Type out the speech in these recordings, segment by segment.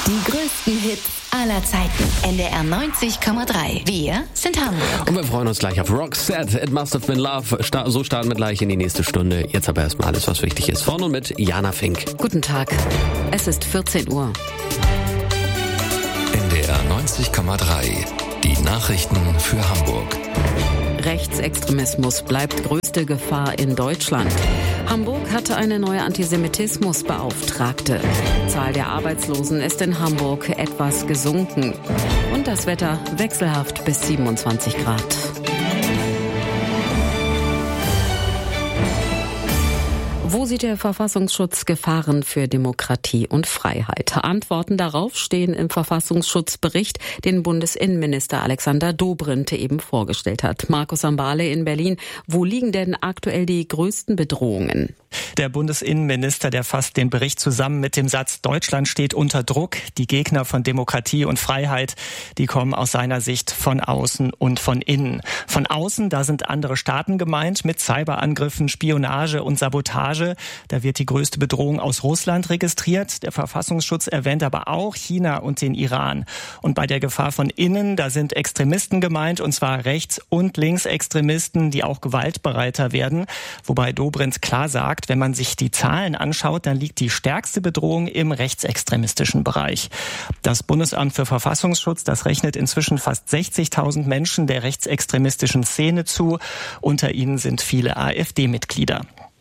Die größten Hits aller Zeiten. NDR 90,3. Wir sind Hamburg. Und wir freuen uns gleich auf Roxette. It Must Have Been Love. So starten wir gleich in die nächste Stunde. Jetzt aber erstmal alles, was wichtig ist. Von und mit Jana Fink. Guten Tag. Es ist 14 Uhr. NDR 90,3. Die Nachrichten für Hamburg. Rechtsextremismus bleibt größte Gefahr in Deutschland. Hamburg hatte eine neue Antisemitismusbeauftragte. Die Zahl der Arbeitslosen ist in Hamburg etwas gesunken. Und das Wetter wechselhaft bis 27 Grad. Wo sieht der Verfassungsschutz Gefahren für Demokratie und Freiheit? Antworten darauf stehen im Verfassungsschutzbericht, den Bundesinnenminister Alexander Dobrindt eben vorgestellt hat. Markus Sambale in Berlin. Wo liegen denn aktuell die größten Bedrohungen? Der Bundesinnenminister, der fasst den Bericht zusammen mit dem Satz: Deutschland steht unter Druck. Die Gegner von Demokratie und Freiheit, die kommen aus seiner Sicht von außen und von innen. Von außen, da sind andere Staaten gemeint mit Cyberangriffen, Spionage und Sabotage. Da wird die größte Bedrohung aus Russland registriert. Der Verfassungsschutz erwähnt aber auch China und den Iran. Und bei der Gefahr von innen, da sind Extremisten gemeint, und zwar Rechts- und Linksextremisten, die auch gewaltbereiter werden. Wobei Dobrindt klar sagt, wenn man sich die Zahlen anschaut, dann liegt die stärkste Bedrohung im rechtsextremistischen Bereich. Das Bundesamt für Verfassungsschutz, das rechnet inzwischen fast 60.000 Menschen der rechtsextremistischen Szene zu. Unter ihnen sind viele AfD-Mitglieder.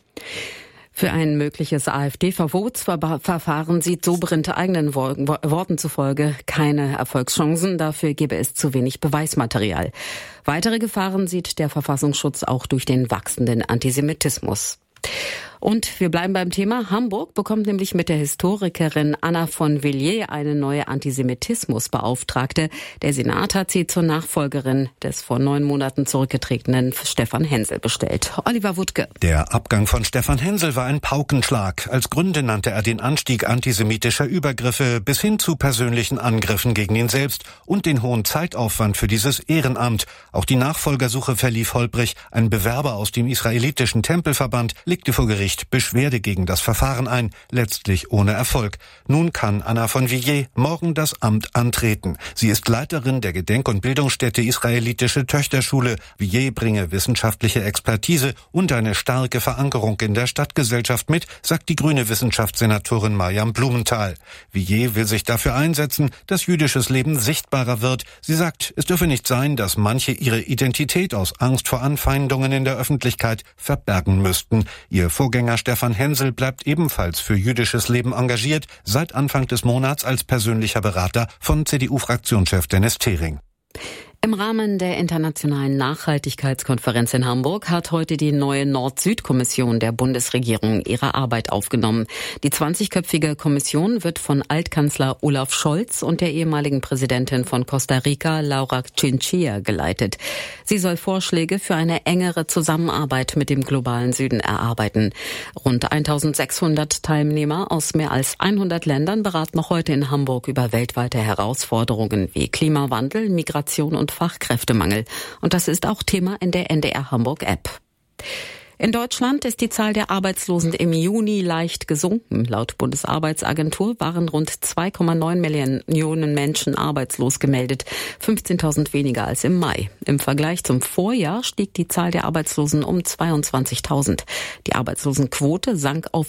Für ein mögliches AfD-Verbotsverfahren sieht Dobrindt eigenen Worten zufolge keine Erfolgschancen. Dafür gäbe es zu wenig Beweismaterial. Weitere Gefahren sieht der Verfassungsschutz auch durch den wachsenden Antisemitismus. Und wir bleiben beim Thema. Hamburg bekommt nämlich mit der Historikerin Anna von Villiers eine neue Antisemitismusbeauftragte. Der Senat hat sie zur Nachfolgerin des vor 9 Monaten zurückgetretenen Stefan Hensel bestellt. Oliver Wuttke. Der Abgang von Stefan Hensel war ein Paukenschlag. Als Gründe nannte er den Anstieg antisemitischer Übergriffe bis hin zu persönlichen Angriffen gegen ihn selbst und den hohen Zeitaufwand für dieses Ehrenamt. Auch die Nachfolgersuche verlief holprig. Ein Bewerber aus dem israelitischen Tempelverband legte vor Gericht Beschwerde gegen das Verfahren ein, letztlich ohne Erfolg. Nun kann Anna von Villiers morgen das Amt antreten. Sie ist Leiterin der Gedenk- und Bildungsstätte Israelitische Töchterschule. Villiers bringe wissenschaftliche Expertise und eine starke Verankerung in der Stadtgesellschaft mit, sagt die grüne Wissenschaftssenatorin Maryam Blumenthal. Villiers will sich dafür einsetzen, dass jüdisches Leben sichtbarer wird. Sie sagt, es dürfe nicht sein, dass manche ihre Identität aus Angst vor Anfeindungen in der Öffentlichkeit verbergen müssten. Ihr Vorgänger Stefan Hensel bleibt ebenfalls für jüdisches Leben engagiert, seit Anfang des Monats als persönlicher Berater von CDU-Fraktionschef Dennis Thering. Im Rahmen der Internationalen Nachhaltigkeitskonferenz in Hamburg hat heute die neue Nord-Süd-Kommission der Bundesregierung ihre Arbeit aufgenommen. Die 20-köpfige Kommission wird von Altkanzler Olaf Scholz und der ehemaligen Präsidentin von Costa Rica, Laura Chinchilla, geleitet. Sie soll Vorschläge für eine engere Zusammenarbeit mit dem globalen Süden erarbeiten. Rund 1600 Teilnehmer aus mehr als 100 Ländern beraten noch heute in Hamburg über weltweite Herausforderungen wie Klimawandel, Migration und Fachkräftemangel. Und das ist auch Thema in der NDR Hamburg App. In Deutschland ist die Zahl der Arbeitslosen im Juni leicht gesunken. Laut Bundesarbeitsagentur waren rund 2,9 Millionen Menschen arbeitslos gemeldet, 15.000 weniger als im Mai. Im Vergleich zum Vorjahr stieg die Zahl der Arbeitslosen um 22.000. Die Arbeitslosenquote sank auf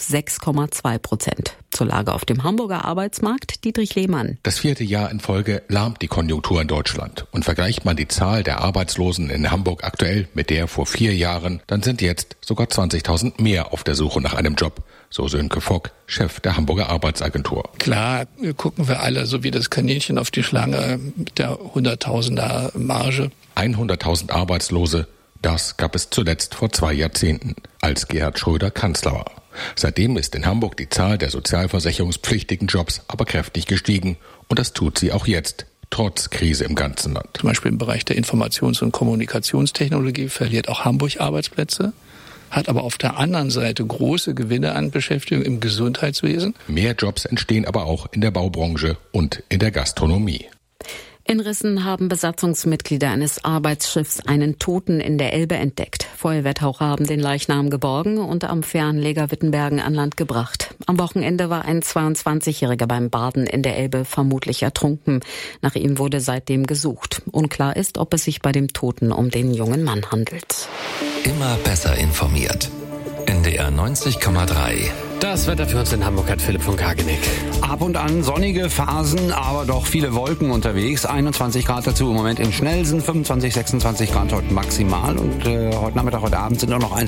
6,2%. Zur Lage auf dem Hamburger Arbeitsmarkt Dietrich Lehmann. Das 4. Jahr in Folge lahmt die Konjunktur in Deutschland. Und vergleicht man die Zahl der Arbeitslosen in Hamburg aktuell mit der vor 4 Jahren, dann sind jetzt sogar 20.000 mehr auf der Suche nach einem Job. So Sönke Fock, Chef der Hamburger Arbeitsagentur. Klar gucken wir alle so wie das Kaninchen auf die Schlange mit der 100.000er Marge. 100.000 Arbeitslose, das gab es zuletzt vor 2 Jahrzehnten, als Gerhard Schröder Kanzler war. Seitdem ist in Hamburg die Zahl der sozialversicherungspflichtigen Jobs aber kräftig gestiegen. Und das tut sie auch jetzt, trotz Krise im ganzen Land. Zum Beispiel im Bereich der Informations- und Kommunikationstechnologie verliert auch Hamburg Arbeitsplätze, hat aber auf der anderen Seite große Gewinne an Beschäftigung im Gesundheitswesen. Mehr Jobs entstehen aber auch in der Baubranche und in der Gastronomie. In Rissen haben Besatzungsmitglieder eines Arbeitsschiffs einen Toten in der Elbe entdeckt. Feuerwehrtaucher haben den Leichnam geborgen und am Fähranleger Wittenbergen an Land gebracht. Am Wochenende war ein 22-Jähriger beim Baden in der Elbe vermutlich ertrunken. Nach ihm wurde seitdem gesucht. Unklar ist, ob es sich bei dem Toten um den jungen Mann handelt. Immer besser informiert. NDR 90,3. Das Wetter für uns in Hamburg hat Philipp von Kageneck. Ab und an sonnige Phasen, aber doch viele Wolken unterwegs. 21 Grad dazu im Moment in Schnelsen, 25, 26 Grad heute maximal. Und heute Nachmittag, heute Abend sind auch noch